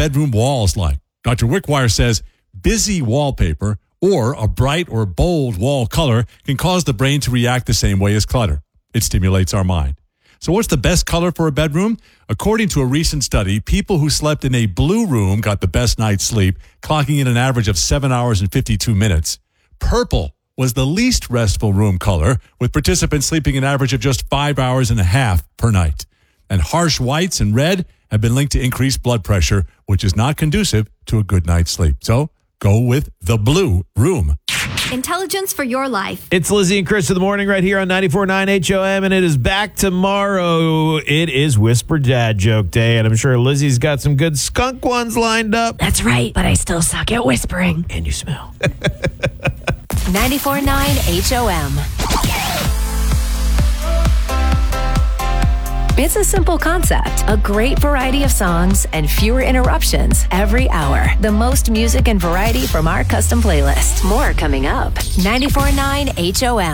bedroom walls like? Dr. Wickwire says busy wallpaper or a bright or bold wall color can cause the brain to react the same way as clutter. It stimulates our mind. So what's the best color for a bedroom? According to a recent study, people who slept in a blue room got the best night's sleep, clocking in an average of 7 hours and 52 minutes. Purple was the least restful room color, with participants sleeping an average of just 5 hours and a half per night. And harsh whites and red have been linked to increased blood pressure, which is not conducive to a good night's sleep. So go with the blue room. Intelligence for your life. It's Lizzie and Chris in the morning right here on 94.9 HOM, and it is back tomorrow. It is Whisper Dad Joke Day, and I'm sure Lizzie's got some good skunk ones lined up. That's right, but I still suck at whispering. And you smell. 94.9 HOM. It's a simple concept. A great variety of songs and fewer interruptions every hour. The most music and variety from our custom playlist. More coming up. 94.9 HOM.